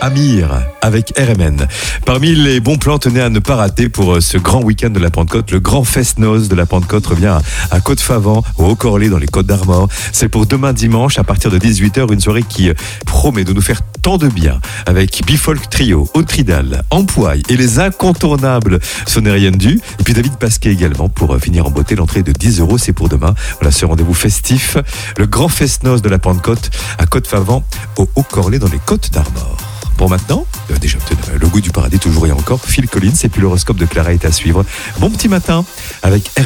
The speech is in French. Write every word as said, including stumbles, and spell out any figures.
Amir avec R M N. Parmi les bons plans, tenez à ne pas rater pour ce grand week-end de la Pentecôte. Le grand fest-noz de la Pentecôte revient à Côte-Favant, au Haut-Corlay, dans les Côtes d'Armor. C'est pour demain dimanche, à partir de dix-huit heures, une soirée qui promet de nous faire tant de bien, avec Bifolk Trio, Autridal, Ampoille et les incontournables Sonérienne Du, et puis David Pasquet également, pour finir en beauté. L'entrée de dix euros, c'est pour demain. Voilà ce rendez-vous festif, le grand fest-noz de la Pentecôte à Côte-Favant, au Haut-Corlay, dans les Côtes d'Armor. Pour maintenant, euh, déjà, le goût du paradis toujours et encore, Phil Collins, et puis l'horoscope de Clara est à suivre. Bon petit matin avec R M N.